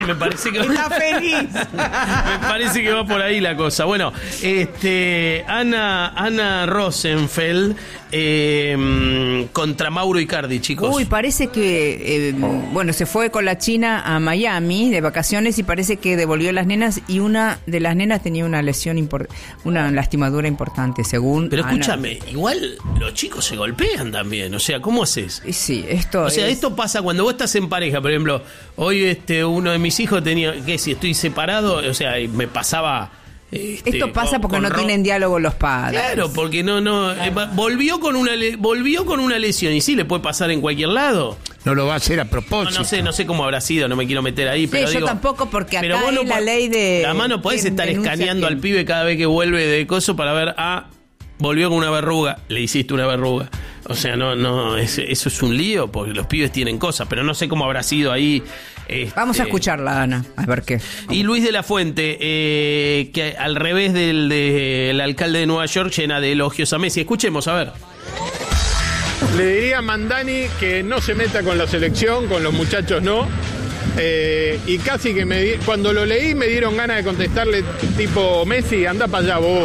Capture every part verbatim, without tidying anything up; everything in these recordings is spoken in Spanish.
Me parece que está feliz. Me parece que va por ahí la cosa. Bueno, este Ana Ana Rosenfeld eh, contra Mauro Icardi, chicos. Uy, parece que eh, bueno, se fue con la China a Miami de vacaciones y parece que devolvió las nenas y una de las nenas tenía una lesión import- una lastimadura importante, según Pero Ana. escúchame, igual los chicos se golpean también, o sea, ¿cómo haces? Sí, esto O sea, es... esto pasa cuando vos estás en pareja, por ejemplo, hoy este uno de mis hijos tenía, que si estoy separado, o sea, me pasaba... Este, Esto pasa con, porque con no ro- tienen diálogo los padres. Claro, porque no, no, eh, volvió con una le- volvió con una lesión y sí le puede pasar en cualquier lado. No lo va a hacer a No, propósito. no sé, no sé cómo habrá sido, no me quiero meter ahí, Sí, pero yo digo, tampoco, porque acá pero vos no es la po- ley de... Además no podés de estar denuncia escaneando que- al pibe cada vez que vuelve de coso para ver, ah, volvió con una verruga, le hiciste una verruga. O sea, no, no, es- eso es un lío porque los pibes tienen cosas, pero no sé cómo habrá sido ahí. Este, Vamos a escucharla, Ana, a ver qué. Y Luis de la Fuente, eh, que al revés del, del alcalde de Nueva York, llena de elogios a Messi. Escuchemos, a ver. Le diría a Mandani que no se meta con la selección, con los muchachos no. Eh, y casi que me di- cuando lo leí me dieron ganas de contestarle tipo Messi, anda para allá vos.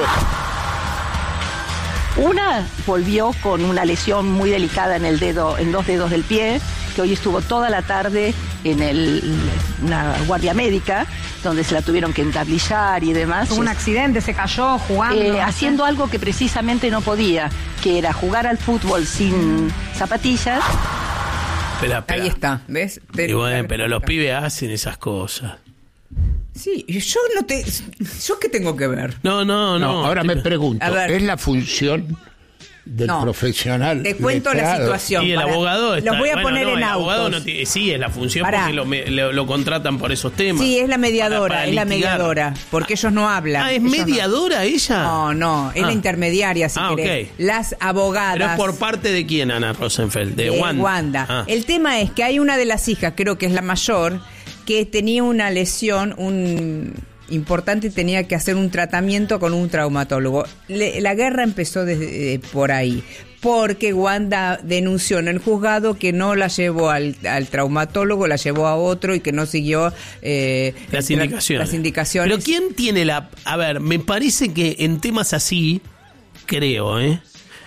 Una volvió con una lesión muy delicada en el dedo, en dos dedos del pie, que hoy estuvo toda la tarde en el, una guardia médica, donde se la tuvieron que entablillar y demás. Tuvo un accidente, se cayó jugando. Eh, haciendo algo que precisamente no podía, que era jugar al fútbol sin zapatillas. Espera, espera. Ahí está, ¿ves? Y bueno, pero los pibes hacen esas cosas. Sí, yo no te... ¿Yo qué tengo que ver? No, no, no. No, ahora me pregunto, A ver. ¿es la función del No. profesional? Te cuento la letrado? situación. Y el para- abogado está, Los voy a bueno, poner no, en el autos. abogado no tiene- sí, es la función Pará. porque lo, me- lo, lo contratan por esos temas. Sí, es la mediadora, Para- para es la litigar. mediadora, porque ellos no hablan. Ah, ¿es ellos no- mediadora ella? No, no, es Ah. la intermediaria, si Ah, querés. ok. Las abogadas. ¿Pero es por parte de quién, Ana Rosenfeld? De de Wanda. Wanda. Ah. El tema es que hay una de las hijas, creo que es la mayor, que tenía una lesión, un importante, y tenía que hacer un tratamiento con un traumatólogo. Le- la guerra empezó desde eh, por ahí, porque Wanda denunció en el juzgado que no la llevó al, al traumatólogo, la llevó a otro y que no siguió eh, Las el tra- indicaciones. las indicaciones. Pero ¿quién tiene la...? A ver, me parece que en temas así, creo, ¿eh?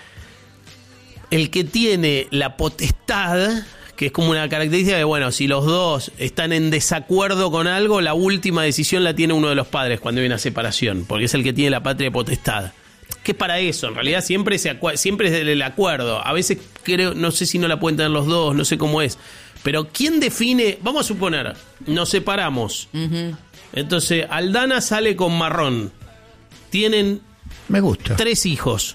El que tiene la potestad, que es como una característica de, bueno, si los dos están en desacuerdo con algo, la última decisión la tiene uno de los padres cuando hay una separación, porque es el que tiene la patria potestad. Que es para eso, en realidad siempre, se acu- siempre es el acuerdo. A veces creo, no sé si no la pueden tener los dos, no sé cómo es. Pero ¿quién define? Vamos a suponer, nos separamos. Ujú. Entonces, Aldana sale con Marrón. Tienen Me gusta. tres hijos.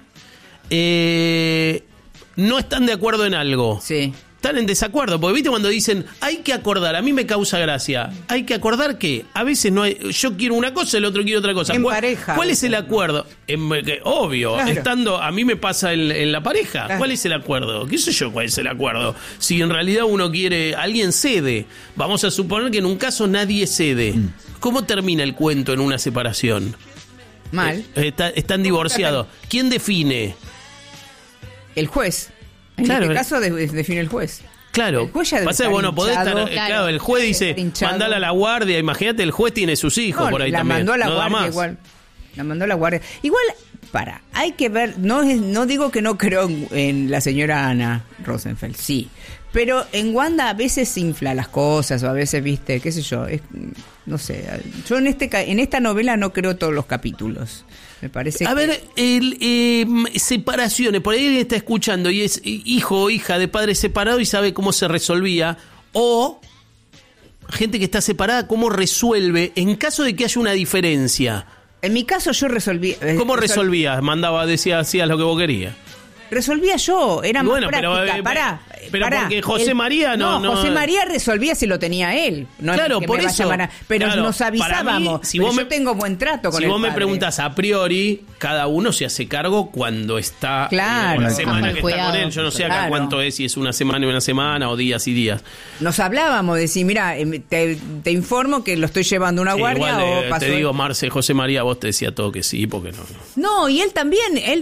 Eh, no están de acuerdo en algo. Sí. Están en desacuerdo, porque viste cuando dicen hay que acordar, a mí me causa gracia. Hay que acordar que a veces no hay, yo quiero una cosa, el otro quiere otra cosa. En ¿Cuál, pareja, ¿Cuál es el ¿no? acuerdo? En- que, obvio, Claro. estando, a mí me pasa en, en la pareja. Claro. ¿Cuál es el acuerdo? ¿Qué sé yo cuál es el acuerdo? Si en realidad uno quiere, alguien cede. Vamos a suponer que en un caso nadie cede. ¿Cómo termina el cuento en una separación? Mal. Eh, está- están divorciados. ¿Quién define? El juez. En Claro. este caso de- define el juez. Claro, El juez ya debe pasa que estar vos no podés hinchado. estar, claro, claro, el juez dice, Estar hinchado. mandala a la guardia, imagínate, el juez tiene sus hijos No, por ahí la también. mandó a la no da guardia más. igual. La mandó a la guardia. Igual, para, hay que ver, no es- no digo que no creo en, en la señora Ana Rosenfeld, sí. Pero en Wanda a veces se infla las cosas, o a veces, viste, qué sé yo, es- no sé. Yo en este ca- en esta novela no creo todos los capítulos. Me parece A que... ver, el, eh, separaciones, por ahí alguien está escuchando y es hijo o hija de padre separado y sabe cómo se resolvía, o gente que está separada, cómo resuelve en caso de que haya una diferencia. En mi caso yo resolví... eh, ¿Cómo resol- resolvías? Mandaba, decía, hacías lo que vos querías. Resolvía yo, era más Bueno, pero, práctica. eh, pará, pero pará. porque José María no- no- José María resolvía si lo tenía él. No es Claro, que por me vaya eso. a llamar a- pero Claro, nos para mí, avisábamos. si Pero vos yo me- tengo buen trato con Si el vos me padre. preguntás a priori, cada uno se hace cargo cuando está Claro. eh, la Con semana el que cuidado. está con él. Yo no sé acá Claro. cuánto es, si es una semana y una semana o días y días. Nos hablábamos, decir, mira, eh, te, te informo que lo estoy llevando a una Sí, guardia igual, o eh, pasó. te digo, Marce, José María, vos te decía todo que sí, porque no. no. No, y él también, él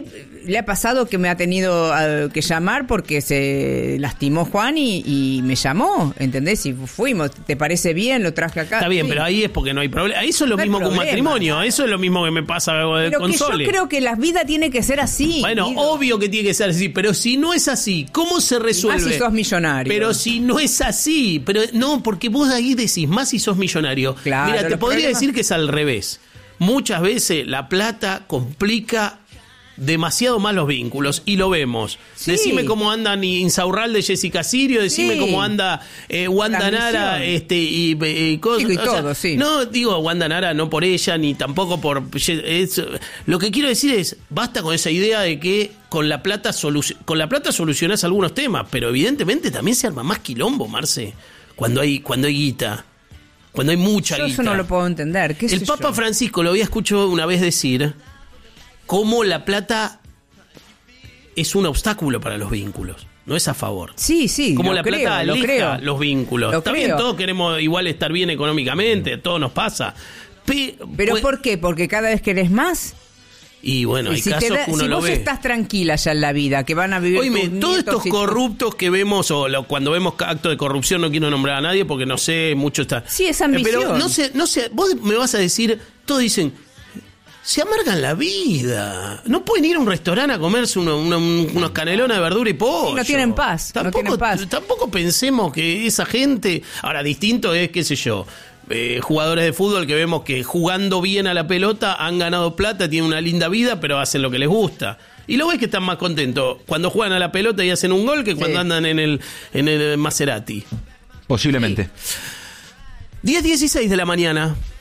le ha pasado que me ha tenido uh, que llamar porque se lastimó Juan y, y me llamó, ¿entendés? Y fuimos, ¿te parece bien? Lo traje acá. Está bien, sí. pero ahí es porque no hay problema. Eso es lo No hay mismo que un problema. matrimonio. Eso es lo mismo que me pasa Pero con que Sole. yo creo que la vida tiene que ser así. Bueno, Guido. obvio que tiene que ser así, pero si no es así, ¿cómo se resuelve? Más si sos millonario. Pero si no es así, pero no, porque vos ahí decís, más si sos millonario. Claro, Mira, te los podría problemas- decir que es al revés. Muchas veces la plata complica demasiado más los vínculos y lo vemos. Sí. Decime cómo andan Insaurralde, Jessica Sirio, decime Sí. cómo anda eh, Wanda Transmisión. Nara, este y, eh, cosas, Digo, y o sea, todo, sí. no digo Wanda Nara no por ella ni tampoco por es, lo que quiero decir es basta con esa idea de que con la plata soluc- con la plata solucionás algunos temas, pero evidentemente también se arma más quilombo, Marce, cuando hay cuando hay guita. Cuando hay mucha Yo guita. eso no lo puedo entender. ¿Qué El sé Papa yo? Francisco lo había escuchado una vez decir cómo la plata es un obstáculo para los vínculos, no es a favor. Sí, sí, Como lo la creo, plata lo aleja creo. los vínculos. Lo Está bien, creo. todos queremos igual estar bien económicamente, todo nos pasa. Pe- ¿Pero pues- por qué? ¿Porque cada vez querés más? Y bueno, Y hay si te casos da- que uno si lo vos ve. estás tranquila ya en la vida, que van a vivir Oíme, tus todos nietos estos y tu- corruptos que vemos, o lo- cuando vemos actos de corrupción, no quiero nombrar a nadie porque no sé, mucho está. Sí, es Eh, ambición. Pero no sé, no sé, vos me vas a decir, todos dicen, se amargan la vida. No pueden ir a un restaurante a comerse uno- uno- unos canelones de verdura y pollo. Sí, no tienen paz, no Tampoco, tienen paz. tampoco pensemos que esa gente. Ahora, distinto es, qué sé yo. eh, jugadores de fútbol que vemos que jugando bien a la pelota han ganado plata, tienen una linda vida, pero hacen lo que les gusta. Y lo ves que están más contentos cuando juegan a la pelota y hacen un gol que cuando Sí. andan en el, en el Maserati. Posiblemente. diez dieciséis de la mañana.